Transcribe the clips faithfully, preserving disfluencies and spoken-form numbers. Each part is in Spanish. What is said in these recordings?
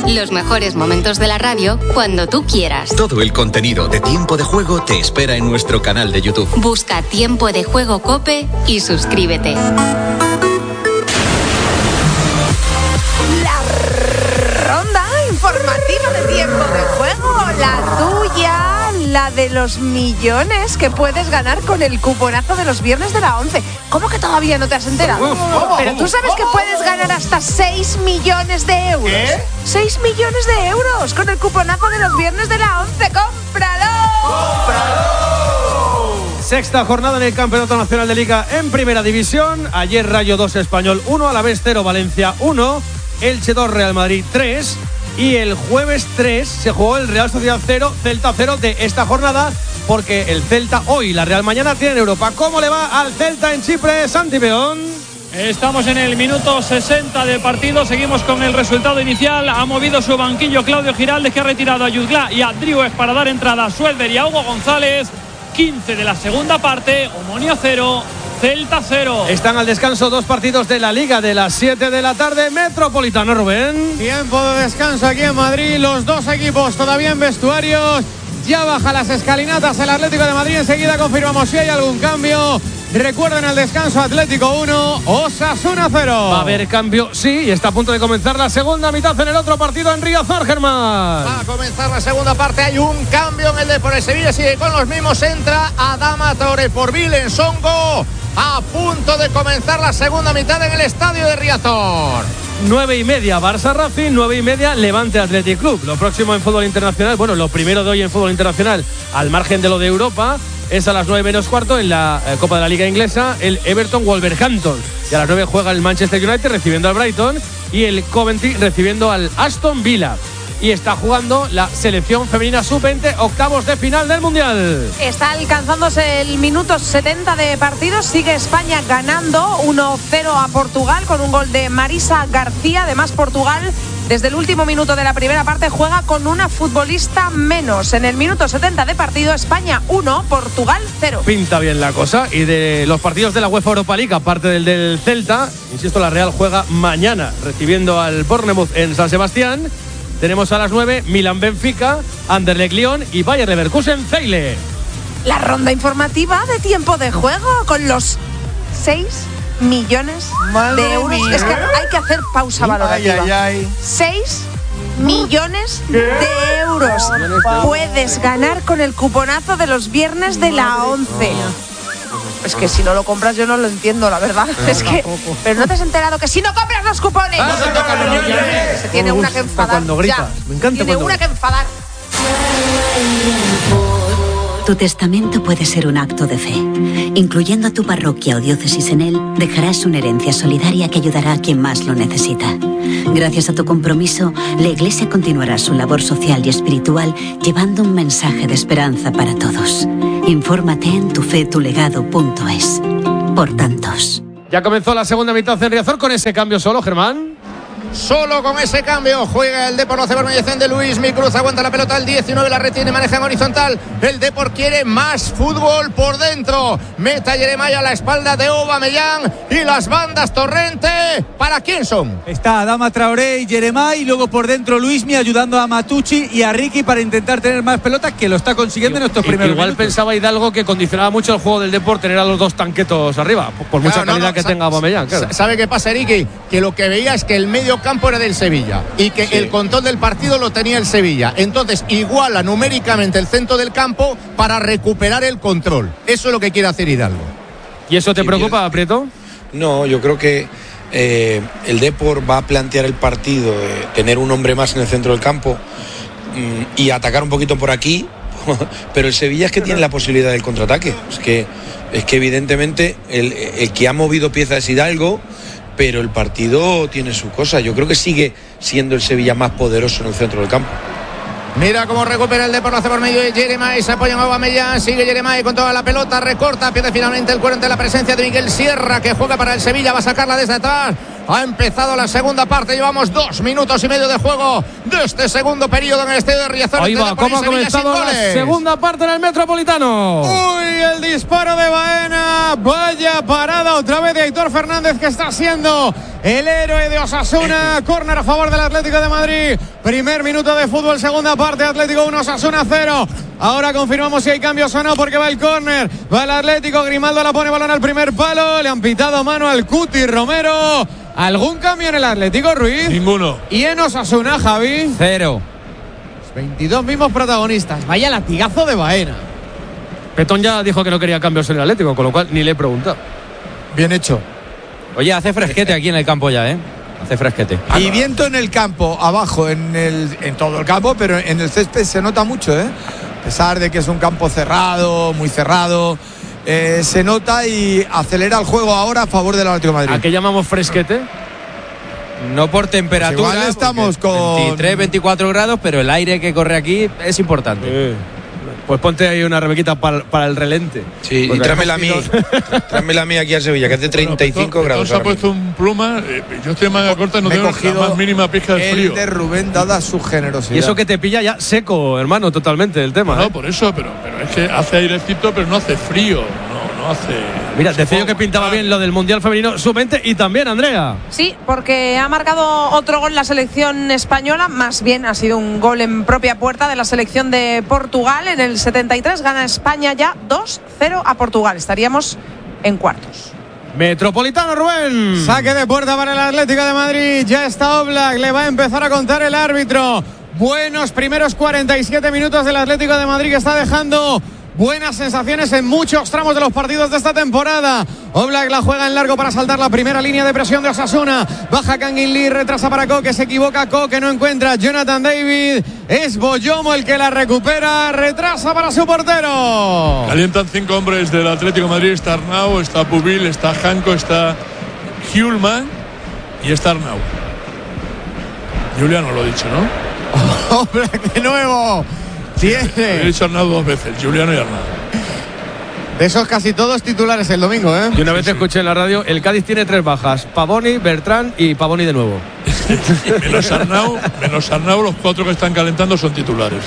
Los mejores momentos de la radio cuando tú quieras. Todo el contenido de Tiempo de Juego te espera en nuestro canal de YouTube. Busca Tiempo de Juego COPE y suscríbete. La ronda informativa de Tiempo de Juego, la tuya, la de los millones que puedes ganar con el cuponazo de los viernes de la once. ¿Cómo que todavía no te has enterado? ¿Cómo? Pero tú sabes que puedes ganar hasta seis millones de euros. ¿Qué? seis millones de euros con el cuponazo de los viernes de la once. ¡Cómpralo! ¡Cómpralo! Sexta jornada en el Campeonato Nacional de Liga en Primera División. Ayer Rayo dos, Español uno, Alavés cero, Valencia uno, Elche dos, Real Madrid tres. Y el jueves tres se jugó el Real Sociedad cero, Celta cero de esta jornada, porque el Celta hoy, la Real mañana, tiene Europa. ¿Cómo le va al Celta en Chipre, Santi Peón? Estamos en el minuto sesenta de partido, seguimos con el resultado inicial. Ha movido su banquillo Claudio Giraldes, que ha retirado a Yuzglá y a Driouech para dar entrada a Suelder y a Hugo González. quince de la segunda parte, Omonia cero, Celta cero. Están al descanso dos partidos de la Liga de las siete de la tarde. Metropolitano, Rubén. Tiempo de descanso aquí en Madrid. Los dos equipos todavía en vestuarios. Ya baja las escalinatas el Atlético de Madrid. Enseguida confirmamos si hay algún cambio. Recuerden el descanso: Atlético uno, Osasuna cero. Va a haber cambio, sí, y está a punto de comenzar la segunda mitad en el otro partido en Riazor, Germán. Va a comenzar la segunda parte. Hay un cambio en el de por el Sevilla. Sigue con los mismos. Entra Adama Traoré por Vilen Songo. A punto de comenzar la segunda mitad en el estadio de Riazor. Nueve y media Barça Racing, nueve y media Levante Athletic Club. Lo próximo en fútbol internacional, bueno, lo primero de hoy en fútbol internacional, al margen de lo de Europa, es a las nueve menos cuarto en la eh, Copa de la Liga Inglesa, el Everton Wolverhampton. Y a las nueve juega el Manchester United recibiendo al Brighton y el Coventry recibiendo al Aston Villa. Y está jugando la selección femenina sub veinte, octavos de final del Mundial. Está alcanzándose el minuto setenta de partido. Sigue España ganando uno cero a Portugal con un gol de Marisa García. Además, Portugal, desde el último minuto de la primera parte, juega con una futbolista menos. En el minuto setenta de partido, España uno, Portugal cero. Pinta bien la cosa. Y de los partidos de la UEFA Europa League, aparte del del Celta, insisto, la Real juega mañana recibiendo al Bournemouth en San Sebastián. Tenemos a las nueve Milan-Benfica, Anderlecht Lyon y Bayer Leverkusen-Zeile. La ronda informativa de Tiempo de Juego con los seis millones Madre de euros. mía. Es que hay que hacer pausa valorativa. Ay, ay, ay. seis millones de euros puedes ganar con el cuponazo de los viernes de la once. Es que si no lo compras yo no lo entiendo, la verdad. Es que, pero no te has enterado que si no compras los cupones, Ah, se tocan los millones. se tiene Me una que gusta enfadar. cuando gritas. Ya. Me encanta Tiene cuando una que gritas. enfadar. Tu testamento puede ser un acto de fe. Incluyendo a tu parroquia o diócesis en él, dejarás una herencia solidaria que ayudará a quien más lo necesita. Gracias a tu compromiso, la Iglesia continuará su labor social y espiritual llevando un mensaje de esperanza para todos. Infórmate en tufetulegado punto es. Por tantos. Ya comenzó la segunda mitad en Riazor con ese cambio solo, Germán. Solo con ese cambio juega el Depor. No hace Bermellezén de Luis Mi Cruz. Aguanta la pelota. El diecinueve la retiene. Maneja en horizontal. El Depor quiere más fútbol por dentro. Meta Jeremiah a la espalda de Aubameyang. Y las bandas Torrente. ¿Para quién son? Está Adama Traoré y Jeremai. Y luego por dentro Luismi ayudando a Matucci y a Ricky para intentar tener más pelotas, que lo está consiguiendo en estos Y- primeros Igual minutos. pensaba Hidalgo que condicionaba mucho el juego del Depor tener a los dos tanquetos arriba, por, por mucha Claro, no, calidad no, que sa- tenga Aubameyang. Claro. sa- ¿Sabe qué pasa, Ricky? Que lo que veía es que el medio campo era del Sevilla y que el control del partido lo tenía el Sevilla. Entonces iguala numéricamente el centro del campo para recuperar el control. Eso es lo que quiere hacer Hidalgo. ¿Y eso te Sí, preocupa, Prieto? No, yo creo que eh, el Depor va a plantear el partido de tener un hombre más en el centro del campo mm, y atacar un poquito por aquí, pero el Sevilla es que tiene la posibilidad del contraataque. Es que, es que evidentemente el, el que ha movido piezas es Hidalgo, pero el partido tiene su cosa. Yo creo que sigue siendo el Sevilla más poderoso en el centro del campo. Mira cómo recupera el Depor, hace por medio de Jeremai, se apoya en Aubameyang, sigue Jeremai con toda la pelota, recorta, pierde finalmente el cuero ante la presencia de Miguel Sierra, que juega para el Sevilla, va a sacarla desde atrás, Ha empezado la segunda parte. Llevamos dos minutos y medio de juego de este segundo periodo en el estadio de Riazor. Ahí va, ¿cómo ha comenzado la segunda parte en el Metropolitano? Uy, el disparo de Baena. Vaya parada otra vez de Aitor Fernández, que está siendo el héroe de Osasuna. Córner a favor del Atlético de Madrid. Primer minuto de fútbol, segunda parte. Atlético uno, Osasuna cero. Ahora confirmamos si hay cambios o no, porque va el córner. Va el Atlético. Grimaldo la pone balón al primer palo. Le han pitado mano al Cuti Romero. ¿Algún cambio en el Atlético, Ruiz? Ninguno. ¿Y en Osasuna, Javi? Cero. veintidós mismos protagonistas. Vaya latigazo de Baena. Petón ya dijo que no quería cambios en el Atlético, con lo cual ni le he preguntado. Bien hecho. Oye, hace fresquete aquí en el campo ya, ¿eh? Hace fresquete. Y viento en el campo, abajo, en, el, en todo el campo, pero en el césped se nota mucho, ¿eh? A pesar de que es un campo cerrado, muy cerrado, eh, se nota y acelera el juego ahora a favor del Atlético de Madrid. ¿A qué llamamos fresquete? No por temperatura. Pues igual estamos con veintitrés, veinticuatro grados, pero el aire que corre aquí es importante. Eh. Pues ponte ahí una rebequita para, para el relente. Sí, pues y tráemela a mí. Tráemela a mí aquí a Sevilla, que hace treinta y cinco bueno, grados. Se ha puesto un pluma. Eh, yo estoy en manga corta y no Me he tengo cogido la más mínima pizca de frío. el de Rubén, dada su generosidad. Y eso que te pilla ya seco, hermano, totalmente el tema. No, ¿eh? por eso, pero, pero es que hace airecito, pero no hace frío. No, no hace. Mira, decía yo que pintaba bien lo del Mundial Femenino sub-veinte y también, Andrea. Sí, porque ha marcado otro gol la selección española, más bien ha sido un gol en propia puerta de la selección de Portugal. En el setenta y tres gana España ya dos cero a Portugal. Estaríamos en cuartos. Metropolitano, Rubén. Saque de puerta para el Atlético de Madrid. Ya está Oblak, le va a empezar a contar el árbitro. Buenos primeros cuarenta y siete minutos del Atlético de Madrid, que está dejando buenas sensaciones en muchos tramos de los partidos de esta temporada. Oblak la juega en largo para saltar la primera línea de presión de Osasuna. Baja Kangin Lee, retrasa para Koke, se equivoca Koke, no encuentra Jonathan David. Es Boyomo el que la recupera, retrasa para su portero. Calientan cinco hombres del Atlético de Madrid. Está Arnau, está Pubil, está Janko, está Hjulman y está Arnau. Juliano lo he dicho, ¿no? Oblak de nuevo. Tiene. He dicho Arnau dos veces, Juliano y Arnau. De esos casi todos titulares el domingo, ¿eh? Y una vez sí, sí. escuché en la radio, el Cádiz tiene tres bajas: Pavoni, Bertrán y Pavoni de nuevo. menos Arnau, menos Arnau, los cuatro que están calentando son titulares.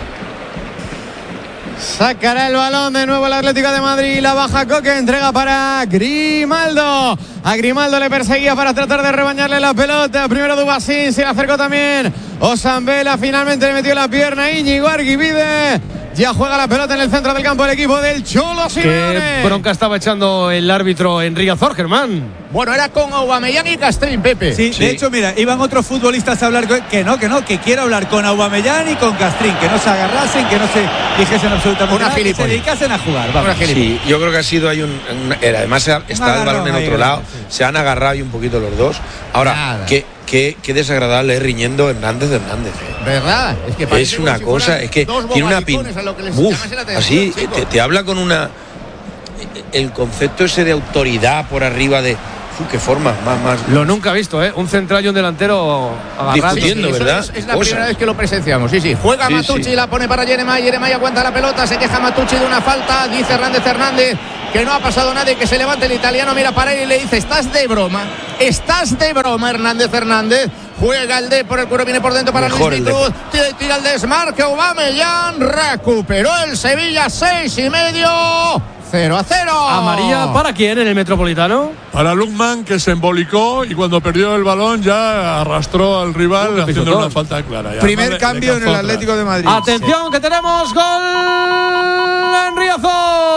Sacará el balón de nuevo el Atlético de Madrid. La baja Koke, entrega para Grimaldo. A Grimaldo le perseguía para tratar de rebañarle la pelota. Primero Dubasín, se le acercó también Osambela. Finalmente le metió la pierna Íñigo Arguibide. Ya juega la pelota en el centro del campo el equipo del Cholo Simeone. Qué bronca estaba echando el árbitro en Riazor, Germán. Bueno, era con Aubameyang y Castrín, Pepe. Sí, sí, de hecho, mira, iban otros futbolistas a hablar con, que no, que no, que quiero hablar con Aubameyang y con Castrín, que no se agarrasen, que no se dijesen absolutamente Una nada, que se dedicasen a jugar. Vamos. Sí, yo creo que ha sido hay un, un además está el balón en otro lado, sí. Se han agarrado y un poquito los dos. Ahora, qué, qué, qué desagradable es riñendo Hernández Hernández. ¿eh? ¿Verdad? Es, que es una si cosa, es que tiene una pin. Uf, así te, te habla con una el concepto ese de autoridad por arriba de Uf, qué forma, más, más. Lo nunca he visto, ¿eh? Un central y un delantero agarrando. Discutiendo, sí, sí, ¿verdad? Es, es la Cosa. primera vez que lo presenciamos, sí, sí. Juega sí, Matucci, sí. La pone para Jeremai, Jeremai aguanta la pelota, se queja Matucci de una falta, dice Hernández Hernández que no ha pasado nadie, que se levante el italiano, mira para él y le dice, ¿estás de broma? ¿Estás de broma, Hernández Hernández? Juega el D por el cuero, viene por dentro para Luis Cruz, tira, tira el desmarque, Aubameyang, recuperó el Sevilla, seis y medio. cero a cero. ¿Amarilla para quién en el Metropolitano? Para Lukman, que se embolicó y cuando perdió el balón ya arrastró al rival uh, haciendo una falta clara. Y primer le, cambio le en el Atlético atrás. de Madrid. Atención, sí. Que tenemos gol en Riazor.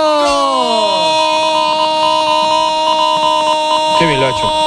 Qué bien lo ha hecho.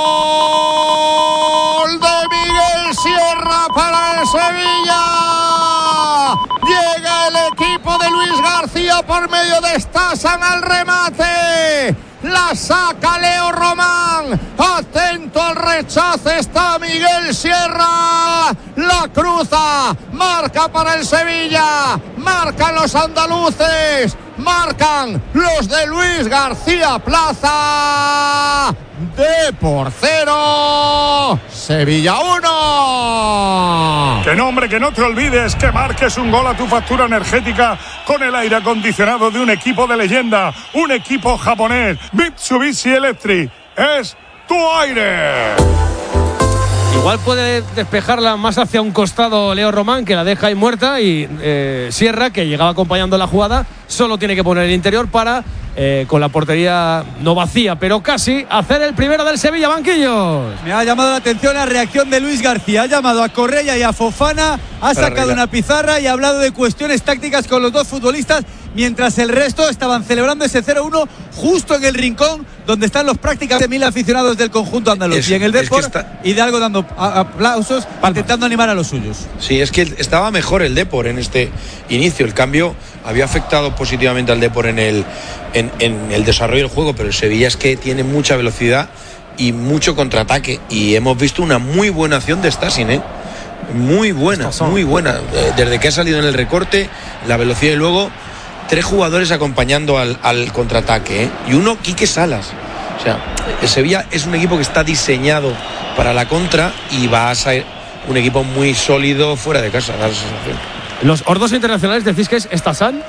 Gol de Miguel Sierra para el Sevilla. Llega el equipo de Luis García por medio de Stasan al remate. La saca Leo Román. Atento al rechazo está Miguel Sierra. La cruza. Marca para el Sevilla. Marcan los andaluces. Marcan los de Luis García Plaza. De por cero. Sevilla uno. Que no, hombre, que no te olvides que marques un gol a tu factura energética con el aire acondicionado de un equipo de leyenda. Un equipo japonés. Mitsubishi Electric. Es tu aire. Igual puede despejarla más hacia un costado Leo Román, que la deja ahí muerta, y eh, Sierra, que llegaba acompañando la jugada, solo tiene que poner el interior para, eh, con la portería no vacía, pero casi, hacer el primero del Sevilla. Banquillos. Me ha llamado la atención la reacción de Luis García. Ha llamado a Correia y a Fofana, ha sacado una pizarra y ha hablado de cuestiones tácticas con los dos futbolistas, mientras el resto estaban celebrando ese cero uno justo en el rincón donde están los prácticamente mil aficionados del conjunto andaluz. Es, y en el Depor, es que está... Hidalgo dando aplausos, Palmas, intentando animar a los suyos. Sí, es que estaba mejor el Depor en este inicio. El cambio había afectado positivamente al Depor en el, en, en el desarrollo del juego, pero el Sevilla es que tiene mucha velocidad y mucho contraataque. Y hemos visto una muy buena acción de Stasin, ¿eh? Muy buena, muy buena. Desde que ha salido en el recorte, la velocidad, y luego tres jugadores acompañando al, al contraataque, ¿eh? Y uno, Quique Salas. O sea, el Sevilla es un equipo que está diseñado para la contra y va a ser un equipo muy sólido fuera de casa, da la sensación. Los ordos internacionales decís que es Stasan.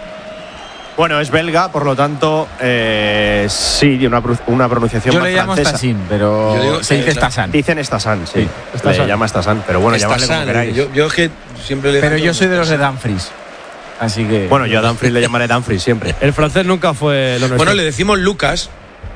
Bueno, es belga, por lo tanto, eh, sí, una, una pronunciación Yo más le llamo francesa. Stasin, pero Yo digo, se dice eh, Stasan. Dicen Stasan, sí. sí. Stasan. Le llama Stasan, pero bueno, llamadle como queráis. Yo, yo es que siempre le Pero yo soy de los de Dumfries. Así que. Bueno, yo a Dumfries le llamaré Dumfries siempre. El francés nunca fue lo nuestro. Bueno, le decimos Lucas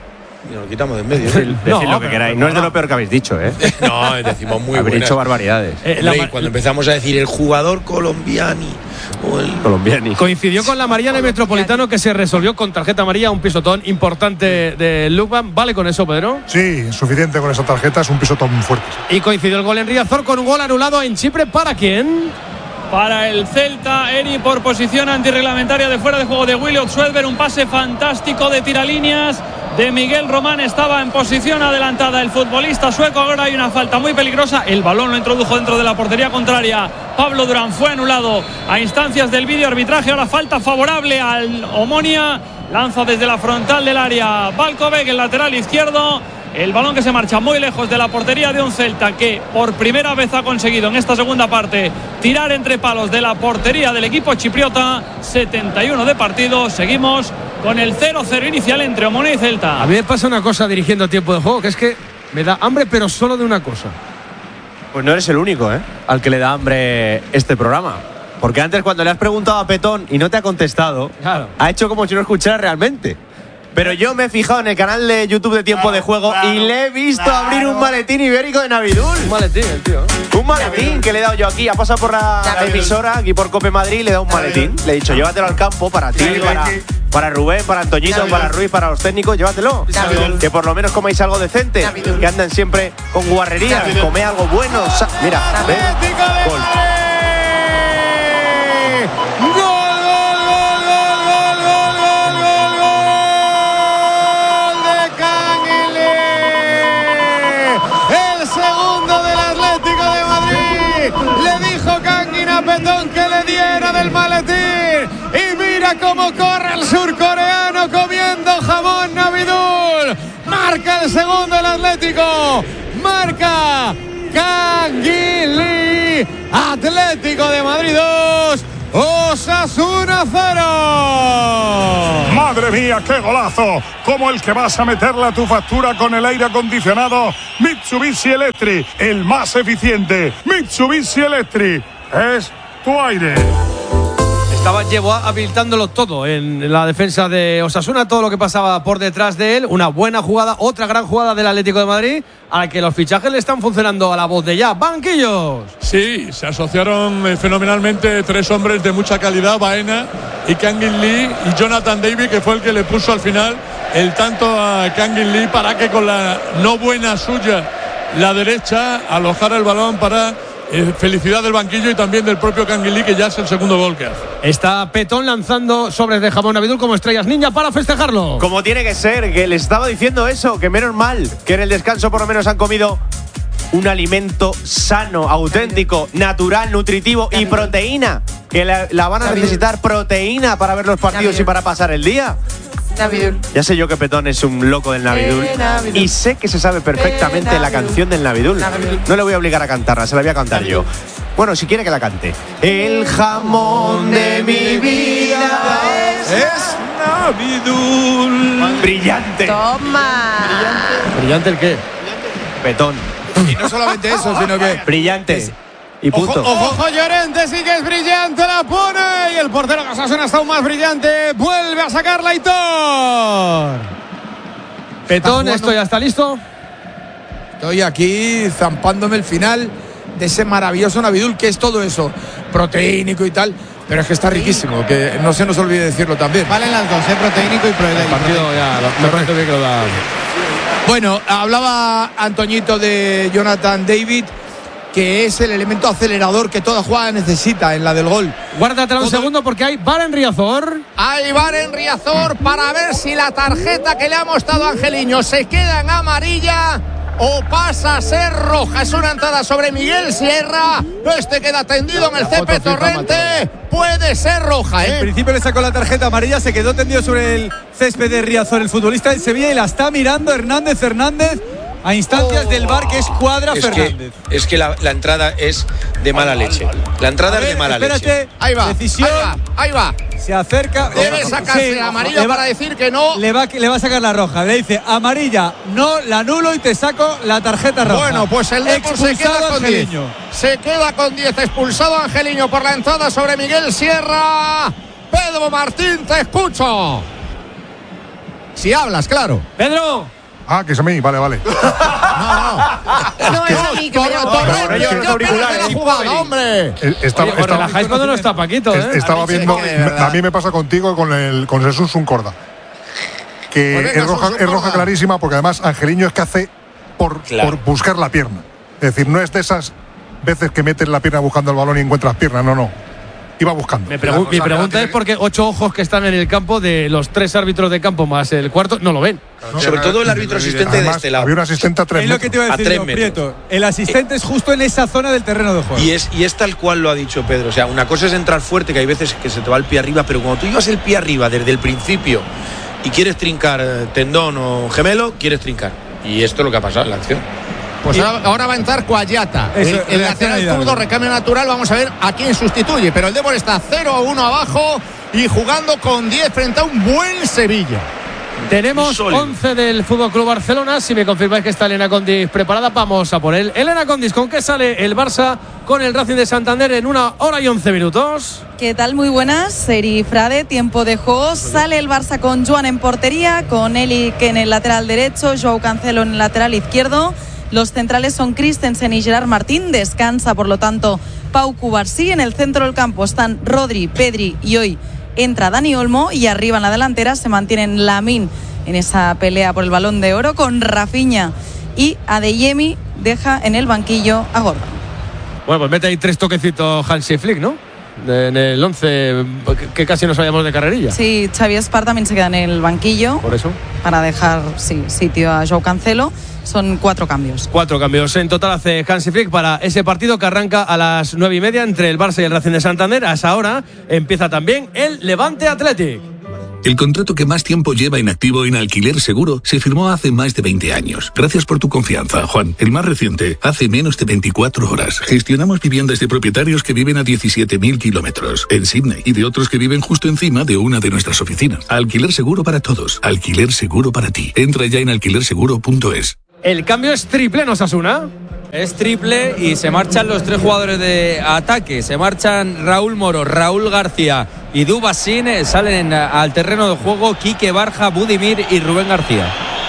y nos lo quitamos de en medio. Decid, no, decid lo que queráis. No, no es de lo peor que habéis dicho, ¿eh? No, decimos muy Habéis buenas. dicho barbaridades. Eh, Hombre, la... y cuando empezamos a decir el jugador colombiani o el colombiani. Coincidió con la Mariana y Metropolitano, que se resolvió con tarjeta amarilla, un pisotón importante de Lukman. ¿Vale con eso, Pedro? Sí, suficiente con esa tarjeta, es un pisotón muy fuerte. Y coincidió el gol en Riazor con un gol anulado en Chipre. ¿Para quién? Para el Celta, Eri por posición antirreglamentaria de fuera de juego de Williot Swedberg. Un pase fantástico de tiralíneas de Miguel Román. Estaba en posición adelantada el futbolista sueco. Ahora hay una falta muy peligrosa. El balón lo introdujo dentro de la portería contraria. Pablo Durán fue anulado a instancias del vídeo arbitraje. Ahora falta favorable al Omonia. Lanza desde la frontal del área Valkovec, el lateral izquierdo. El balón que se marcha muy lejos de la portería de un Celta que por primera vez ha conseguido en esta segunda parte tirar entre palos de la portería del equipo chipriota. setenta y uno de partido. Seguimos con el cero cero inicial entre Omonia y Celta. A mí me pasa una cosa dirigiendo tiempo de juego, que es que me da hambre, pero solo de una cosa. Pues no eres el único, ¿eh?, al que le da hambre este programa. Porque antes, cuando le has preguntado a Petón y no te ha contestado, claro, ha hecho como si no escuchara realmente. Pero yo me he fijado en el canal de YouTube de Tiempo de Juego y le he visto claro. abrir un maletín ibérico de Navidul. Un maletín, el tío. Un maletín Navidul. Que le he dado yo aquí. Ha pasado por la Navidul. emisora, aquí por Cope Madrid, y le he dado un maletín. Le he dicho, llévatelo al campo para ti, para, para Rubén, para Antoñito, Navidul. para Ruiz, para los técnicos, llévatelo. Navidul. Que por lo menos comáis algo decente. Navidul. Que andan siempre con guarrería. Come algo bueno. Mira, ¿ves? Gol. Petón que le diera del maletín y mira cómo corre el surcoreano comiendo jamón Navidul. Marca el segundo el Atlético, marca Kang In Lee. Atlético de Madrid dos, Osasuna cero. Madre mía, qué golazo, como el que vas a meterle a tu factura con el aire acondicionado Mitsubishi Electric, el más eficiente. Mitsubishi Electric es tu aire. Estaba llevo habilitándolo todo en la defensa de Osasuna, todo lo que pasaba por detrás de él. Una buena jugada, otra gran jugada del Atlético de Madrid, al que los fichajes le están funcionando a la voz de ya. Banquillos. Sí, se asociaron fenomenalmente tres hombres de mucha calidad, Baena y Kang In Lee y Jonathan David, que fue el que le puso al final el tanto a Kang In Lee para que con la no buena suya, la derecha, alojara el balón para Eh, felicidad del banquillo y también del propio Kang In Lee, que ya es el segundo gol que hace. Está Petón lanzando sobres de jamón Navidul como estrellas ninja para festejarlo. Como tiene que ser, que les estaba diciendo eso, que menos mal que en el descanso por lo menos han comido un alimento sano, auténtico, natural, nutritivo y proteína, que la, la van a necesitar proteína para ver los partidos y para pasar el día. Navidul. Ya sé yo que Petón es un loco del Navidul, eh, Navidul. Y sé que se sabe perfectamente eh, la canción del Navidul. Navidul. No le voy a obligar a cantarla, se la voy a cantar Navidul. yo. Bueno, si quiere que la cante. El jamón de mi vida es, es Navidul. Brillante. Toma. Brillante. ¿Brillante el qué? Petón. Y no solamente eso, sino que brillante. Es, y punto. Ojo, ojo, ojo, Llorente sí que es brillante, la pone. Y el portero de Osasuna está aún más brillante. Vuelve a sacarla Aitor. Petón, esto ya está listo. Estoy aquí zampándome el final de ese maravilloso Navidul, que es todo eso, proteínico y tal. Pero es que está riquísimo, que no se nos olvide decirlo también. Valen las dos, ¿eh? Proteínico y proteínico. El partido ya lo, lo que lo da. Bueno, hablaba Antoñito de Jonathan David, que es el elemento acelerador que toda jugada necesita en la del gol. Guárdatela un Todo... segundo porque hay VAR en Riazor. Hay VAR en Riazor para ver si la tarjeta que le ha mostrado Angeliño se queda en amarilla o pasa a ser roja. Es una entrada sobre Miguel Sierra. Este queda tendido en el césped Torrente. Puede ser roja, ¿eh? En principio le sacó la tarjeta amarilla, se quedó tendido sobre el césped de Riazor, el futbolista del Sevilla, y la está mirando Hernández Hernández a instancias oh. del VAR, que es Cuadra es Fernández. Que, es que la, la entrada es de mala leche. La entrada ver, es de mala espérate, leche. Ahí va, decisión. Ahí va, ahí va. Se acerca. Debe sacarse sí, la amarilla va, para decir que no. Le va, le va a sacar la roja. Le dice amarilla, no, la anulo y te saco la tarjeta roja. Bueno, pues el Depor se queda con diez. Se queda con diez. Expulsado Angeliño por la entrada sobre Miguel Sierra. Pedro Martín, te escucho. Si hablas, claro. Pedro. Ah, que es a mí, vale, vale. No, no. No es a mí que me llamo. hombre. Estaba, Oye, estaba, relajáis cuando no está Paquito, ¿eh? Estaba viendo, a mí me pasa contigo con el con Jesús Uncorda. Que pues venga, es roja, es roja clarísima, porque además Angeliño es que hace por, claro. por buscar la pierna. Es decir, no es de esas veces que metes la pierna buscando el balón y encuentras pierna, no, no. Iba buscando. Me pregu- mi pregunta es porque ocho ojos que están en el campo, de los tres árbitros de campo más el cuarto, no lo ven. No, sobre todo el árbitro asistente Además, de este lado. Había un asistente a tres metros. Es lo que te iba a decir, a Prieto. El asistente es justo en esa zona del terreno de juego. Y es, y es tal cual lo ha dicho Pedro. O sea, una cosa es entrar fuerte, que hay veces que se te va el pie arriba, pero cuando tú llevas el pie arriba desde el principio y quieres trincar tendón o gemelo, quieres trincar. Y esto es lo que ha pasado en la acción. Pues ahora, ahora va a entrar Cuayata. Eso, el, el lateral zurdo, recambio natural. Vamos a ver a quién sustituye. Pero el Depor está cero a uno abajo y jugando con diez frente a un buen Sevilla. Tenemos once del F C Barcelona. Si me confirmáis que está Elena Condis preparada, vamos a por él. Elena Condis, ¿con qué sale el Barça con el Racing de Santander en una hora y once minutos? ¿Qué tal? Muy buenas. Seri Frade, tiempo de juego. Sale el Barça con Joan en portería, con Eli que en el lateral derecho, Joao Cancelo en el lateral izquierdo. Los centrales son Christensen y Gerard Martín. Descansa, por lo tanto, Pau Cubarsí. En el centro del campo están Rodri, Pedri y hoy entra Dani Olmo. Y arriba en la delantera se mantienen Lamine en esa pelea por el Balón de Oro con Rafinha y Adeyemi. Deja en el banquillo a Gordon. Bueno, pues mete ahí tres toquecitos Hansi Flick, ¿no? De, en el once, que casi no sabíamos de carrerilla. Sí, Xavi Espar también se queda en el banquillo. Por eso. Para dejar sí, sitio a Joao Cancelo. Son cuatro cambios. Cuatro cambios en total hace Hansi Flick para ese partido que arranca a las nueve y media entre el Barça y el Racing de Santander. A esa hora empieza también el Levante Athletic. El contrato que más tiempo lleva inactivo en Alquiler Seguro se firmó hace más de veinte años. Gracias por tu confianza, Juan. El más reciente, hace menos de veinticuatro horas. Gestionamos viviendas de propietarios que viven a diecisiete mil kilómetros en Sydney y de otros que viven justo encima de una de nuestras oficinas. Alquiler Seguro para todos. Alquiler Seguro para ti. Entra ya en alquiler seguro punto es. El cambio es triple en Osasuna. Es triple y se marchan los tres jugadores de ataque. Se marchan Raúl Moro, Raúl García y Dubasín. Salen al terreno de juego Quique Barja, Budimir y Rubén García.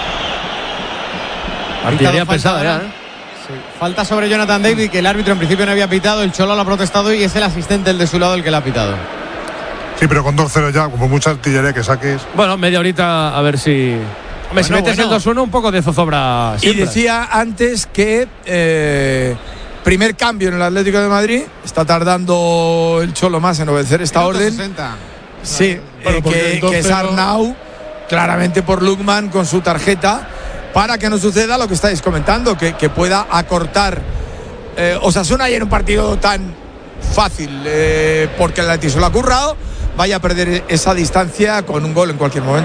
Artillería pesada ya, ¿eh? Sí. Falta sobre Jonathan David, que el árbitro en principio no había pitado. El Cholo lo ha protestado y es el asistente, el de su lado, el que lo ha pitado. Sí, pero con dos cero ya, como mucha artillería que saques. Bueno, media horita a ver si... Hombre, bueno, si metes bueno. el dos uno, un poco de zozobra siempre. Y decía antes que eh, primer cambio en el Atlético de Madrid. Está tardando el Cholo más en obedecer esta orden. sesenta. Sí, bueno, eh, que, que es Arnau, claramente por Lukman con su tarjeta, para que no suceda lo que estáis comentando, que, que pueda acortar eh, Osasuna y en un partido tan fácil, eh, porque el Atlético se lo ha currado, vaya a perder esa distancia con un gol en cualquier momento.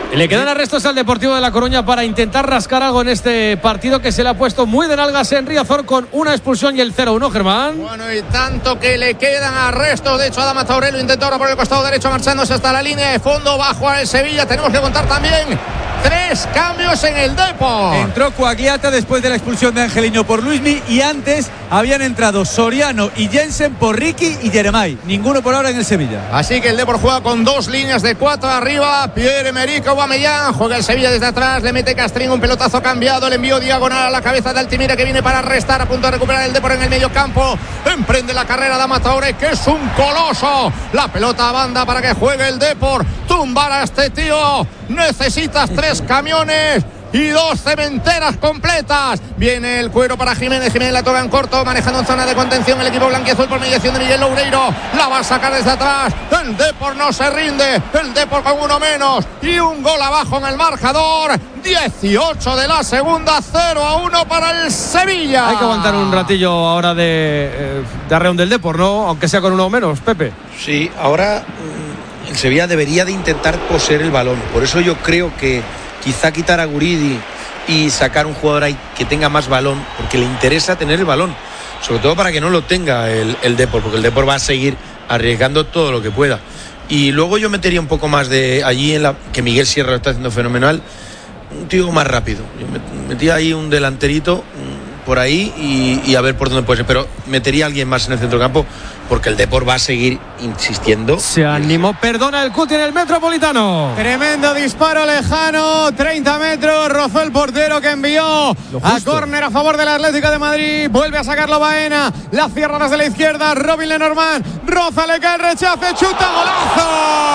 Le quedan arrestos al Deportivo de La Coruña para intentar rascar algo en este partido que se le ha puesto muy de nalgas en Riazor con una expulsión y el cero uno, Germán. Bueno, y tanto que le quedan arrestos. De hecho, Adama Traoré lo intentó ahora por el costado derecho, marchándose hasta la línea de fondo. Va a jugar el Sevilla. Tenemos que contar también tres cambios en el Depor. Entró Coagliata después de la expulsión de Angelino por Luismi y antes habían entrado Soriano y Jensen por Ricky y Jeremai. Ninguno por ahora en el Sevilla. Así que el Depor juega con dos líneas de cuatro arriba. Pierre-Emerick Aubameyang. Juega el Sevilla desde atrás. Le mete Castrín, un pelotazo cambiado. Le envío diagonal a la cabeza de Altimira, que viene para restar. A punto de recuperar el Depor en el medio campo. Emprende la carrera Adama Traoré, que es un coloso. La pelota a banda para que juegue el Depor. Tumbar a este tío. Necesitas tres camiones y dos cementeras completas. Viene el cuero para Jiménez. Jiménez la toca en corto, manejando en zona de contención el equipo blanquiazul por mediación de Miguel Loureiro. La va a sacar desde atrás. El Depor no se rinde. El Depor con uno menos y un gol abajo en el marcador. dieciocho de la segunda, cero a uno para el Sevilla. Hay que aguantar un ratillo ahora de, eh, de arreón del Depor, ¿no? Aunque sea con uno menos, Pepe. Sí, ahora el Sevilla debería de intentar poseer el balón. Por eso yo creo que quizá quitar a Guridi y sacar un jugador ahí que tenga más balón, porque le interesa tener el balón, sobre todo para que no lo tenga el, el Depor, porque el Depor va a seguir arriesgando todo lo que pueda. Y luego yo metería un poco más de allí, en la que Miguel Sierra lo está haciendo fenomenal, un tío más rápido. Yo metía ahí un delanterito por ahí y, y a ver por dónde puede ser, pero metería a alguien más en el centro del campo, porque el Depor va a seguir insistiendo. Se animó, perdona el Cuti en el Metropolitano. Tremendo disparo lejano, treinta metros, rozó el portero, que envió a córner a favor del Atlético de Madrid. Vuelve a sacarlo Baena, la cierra desde la izquierda, Robin Lenormand, roza, le cae el rechace, chuta, golazo.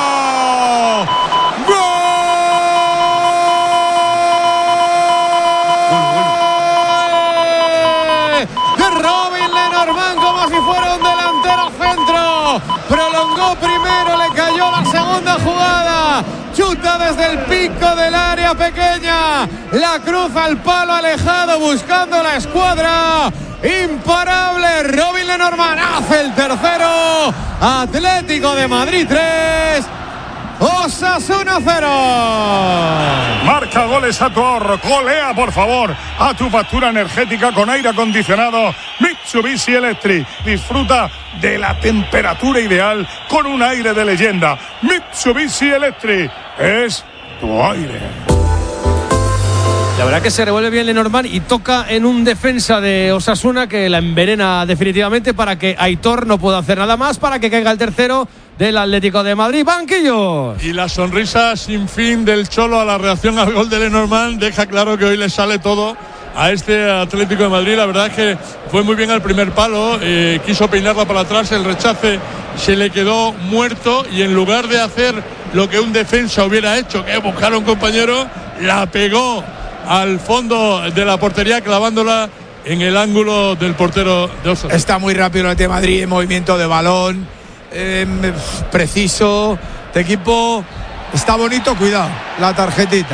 ¡Gol! Como si fuera un delantero centro, prolongó primero, le cayó la segunda jugada, chuta desde el pico del área pequeña, la cruza al palo alejado buscando la escuadra, imparable Robin Lenormand, hace el tercero. Atlético de Madrid tres, Osasuna cero. Marca goles a tu ahorro. Golea, por favor, a tu factura energética con aire acondicionado Mitsubishi Electric. Disfruta de la temperatura ideal con un aire de leyenda. Mitsubishi Electric es tu aire. La verdad que se revuelve bien Lenormand y toca en un defensa de Osasuna que la envenena definitivamente para que Aitor no pueda hacer nada más, para que caiga el tercero del Atlético de Madrid. Banquillos. Y la sonrisa sin fin del Cholo a la reacción al gol de Lenormand deja claro que hoy le sale todo a este Atlético de Madrid. La verdad es que fue muy bien al primer palo, eh, quiso peinarla para atrás, el rechace se le quedó muerto y en lugar de hacer lo que un defensa hubiera hecho, que es buscar a un compañero, la pegó al fondo de la portería clavándola en el ángulo del portero de Osasuna. Está muy rápido el de Madrid en movimiento de balón, eh, preciso. Este equipo está bonito, cuidado, la tarjetita.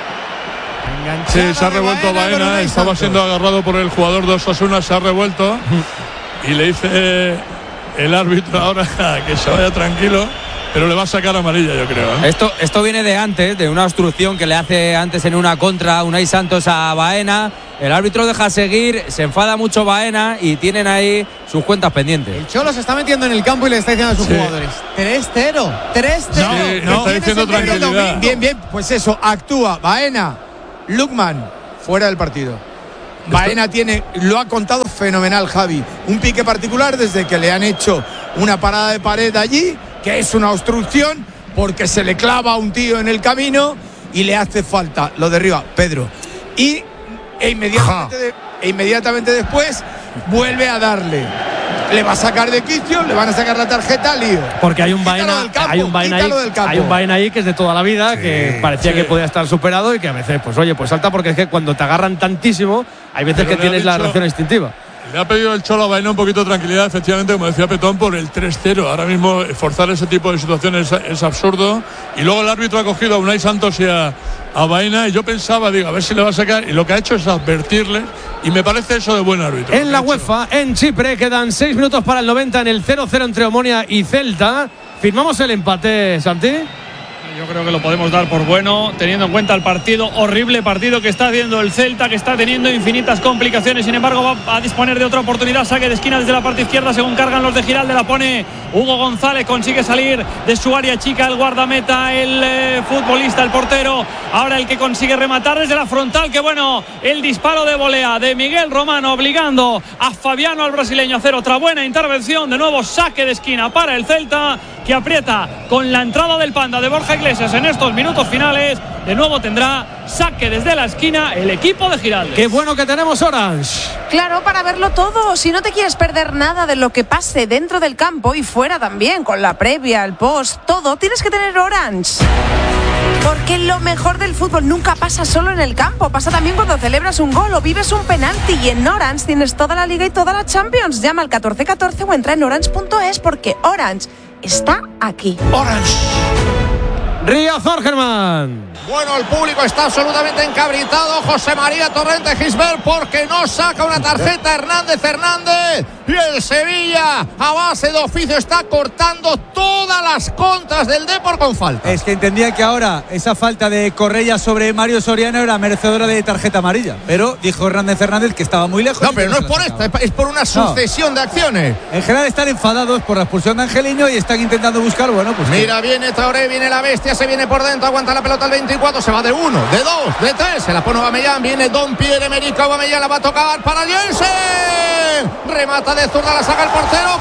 Sí, se ha revuelto Baena, estaba siendo agarrado por el jugador de Osasuna, se ha revuelto y le dice el árbitro ahora que se vaya tranquilo, pero le va a sacar amarilla, yo creo, ¿eh? Esto, esto viene de antes, de una obstrucción que le hace antes en una contra Unai Santos a Baena. El árbitro deja seguir, se enfada mucho Baena y tienen ahí sus cuentas pendientes. El Cholo se está metiendo en el campo y le está diciendo a sus sí. jugadores tres cero, tres cero. Sí, no, está diciendo tranquilidad. Bien, bien, pues eso, actúa Baena, Lukman, fuera del partido. Baena tiene, lo ha contado fenomenal Javi, un pique particular desde que le han hecho una parada de pared allí, que es una obstrucción porque se le clava a un tío en el camino y le hace falta, lo derriba Pedro y e inmediatamente, de, e inmediatamente después vuelve a darle, le va a sacar de quicio, le van a sacar la tarjeta, lío. Porque hay un Baena, hay un Baena ahí, hay un Baena ahí que es de toda la vida, sí, que parecía sí. que podía estar superado y que a veces, pues oye, pues salta, porque es que cuando te agarran tantísimo, hay veces Pero que tienes dicho, la reacción instintiva. Le ha pedido el Cholo a Baena un poquito de tranquilidad, efectivamente, como decía Petón, por el tres cero. Ahora mismo forzar ese tipo de situaciones es, es absurdo. Y luego el árbitro ha cogido a Unai Santos y a, a Baena, y yo pensaba, digo, a ver si le va a sacar, y lo que ha hecho es advertirle, y me parece eso de buen árbitro. En la UEFA, en Chipre, quedan seis minutos para el noventa en el cero cero entre Omonia y Celta. ¿Firmamos el empate, Santi? Yo creo que lo podemos dar por bueno, teniendo en cuenta el partido, horrible partido que está haciendo el Celta, que está teniendo infinitas complicaciones. Sin embargo, va a disponer de otra oportunidad. Saque de esquina desde la parte izquierda, según cargan los de Giralde. La pone Hugo González, consigue salir de su área chica el guardameta, el eh, futbolista, el portero. Ahora el que consigue rematar desde la frontal. Que bueno, el disparo de volea de Miguel Romano, obligando a Fabiano, al brasileño, a hacer otra buena intervención. De nuevo, saque de esquina para el Celta, que aprieta con la entrada del Panda de Borja Iglesias en estos minutos finales. De nuevo tendrá saque desde la esquina el equipo de Giralde. Qué bueno que tenemos Orange. Claro, para verlo todo. Si no te quieres perder nada de lo que pase dentro del campo y fuera también, con la previa, el post, todo, tienes que tener Orange. Porque lo mejor del fútbol nunca pasa solo en el campo, pasa también cuando celebras un gol o vives un penalti. Y en Orange tienes toda la Liga y toda la Champions. Llama al catorce catorce o entra en orange punto es, porque Orange está aquí. Orange. Riazor, Germán. Bueno, el público está absolutamente encabritado. José María Torrente Gisbert, porque no saca una tarjeta Hernández Hernández. Y el Sevilla, a base de oficio, está cortando todas las contras del Depor con falta. Es que entendía que ahora esa falta de Correia sobre Mario Soriano era merecedora de tarjeta amarilla. Pero dijo Hernández Hernández que estaba muy lejos. No, pero no es por esta, es por una sucesión no. de acciones. En general están enfadados por la expulsión de Angeliño y están intentando buscar, bueno, pues. Mira, que... viene Traoré, viene la bestia, se viene por dentro, aguanta la pelota el veinticuatro, se va de uno, de dos, de tres, se la pone Aubameyang, viene Don Pierre-Emerick Aubameyang, la va a tocar para Jensen. Remata de zurda, la saca el portero,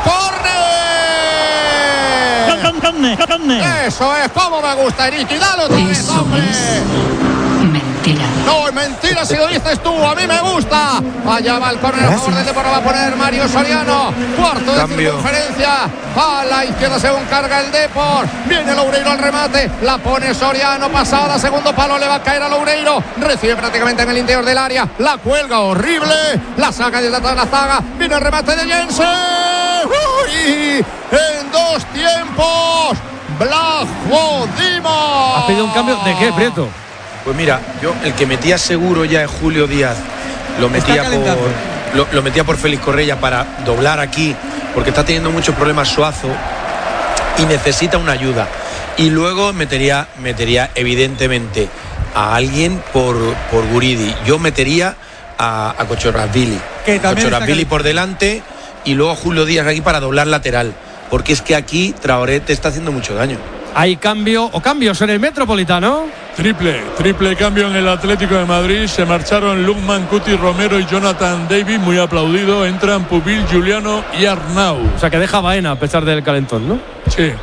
corre. Eso es, como me gusta, Eriki, dale otra vez, hombre. Mentira. No, es mentira si lo dices tú, a mí me gusta. Allá va el córner a favor del Depor, va a poner Mario Soriano. Cuarto de Cambio. circunferencia. A la izquierda según carga el Depor. Viene Loureiro al remate, la pone Soriano, pasada, segundo palo, le va a caer a Loureiro. Recibe prácticamente en el interior del área, la cuelga horrible, la saca desde atrás la zaga. Viene el remate de Jensen. Uy, en dos tiempos, Blajo Dima. ¿Has pedido un cambio de qué, Prieto? Pues mira, yo el que metía seguro ya es Julio Díaz, lo metía por lo, lo metía por Félix Correia para doblar aquí, porque está teniendo muchos problemas Suazo y necesita una ayuda. Y luego metería, metería evidentemente a alguien por, por Guridi. Yo metería a, a Kochorashvili. Kochorashvili por delante y luego Julio Díaz aquí para doblar lateral, porque es que aquí Traoré te está haciendo mucho daño. Hay cambio o cambios en el Metropolitano. Triple, triple cambio en el Atlético de Madrid. Se marcharon Lukman, Cuti, Romero y Jonathan David, muy aplaudido. Entran Pubil, Juliano y Arnau. O sea que deja Baena a pesar del calentón, ¿no? Sí.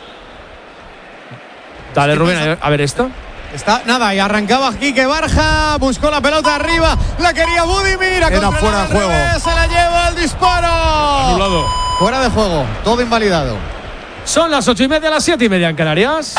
Dale, Rubén, a ver esto. Está, nada, y arrancaba Quique Barja, buscó la pelota arriba, la quería Budimir. Era fuera de juego. Se la lleva el disparo. Anulado. Fuera de juego, todo invalidado. Son las ocho y media, las siete y media en Canarias.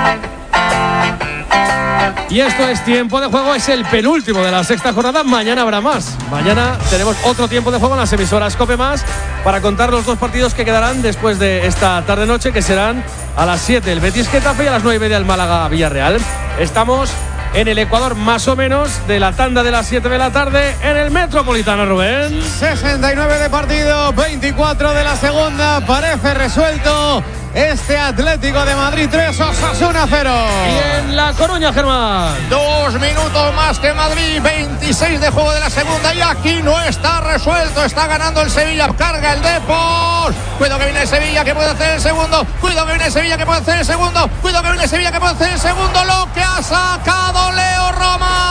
Y esto es tiempo de juego, es el penúltimo de la sexta jornada. Mañana habrá más. Mañana tenemos otro tiempo de juego en las emisoras COPE Más para contar los dos partidos que quedarán después de esta tarde-noche, que serán a las siete el Betis-Getafe y a las nueve y media el Málaga-Villarreal. Estamos en el Ecuador más o menos de la tanda de las siete de la tarde en el Metropolitano, Rubén. sesenta y nueve de partido, veinticuatro de la segunda, parece resuelto este Atlético de Madrid tres, Osasuna cero. Y en La Coruña, Germán. Dos minutos más que Madrid, veintiséis de juego de la segunda y aquí no está resuelto, está ganando el Sevilla, carga el Depor. Cuidado que viene el Sevilla, que puede hacer el segundo. Cuidado que viene el Sevilla, que puede hacer el segundo. Cuidado que viene el Sevilla, que puede hacer el segundo. Lo que ha sacado Leo Roma.